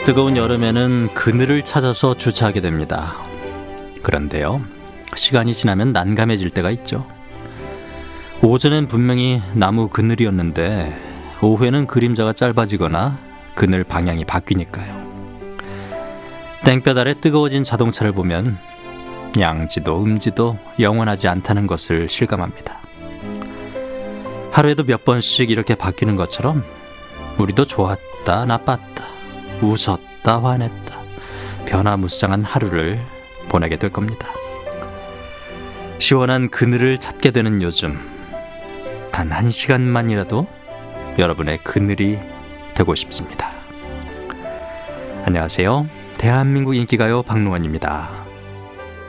뜨거운 여름에는 그늘을 찾아서 주차하게 됩니다. 그런데요, 시간이 지나면 난감해질 때가 있죠. 오전엔 분명히 나무 그늘이었는데 오후에는 그림자가 짧아지거나 그늘 방향이 바뀌니까요. 땡볕 아래 뜨거워진 자동차를 보면 양지도 음지도 영원하지 않다는 것을 실감합니다. 하루에도 몇 번씩 이렇게 바뀌는 것처럼 우리도 좋았다 나빴다, 웃었다 화냈다, 변화무쌍한 하루를 보내게 될 겁니다. 시원한 그늘을 찾게 되는 요즘, 단 1시간만이라도 여러분의 그늘이 되고 싶습니다. 안녕하세요. 대한민국 인기가요 박노원입니다.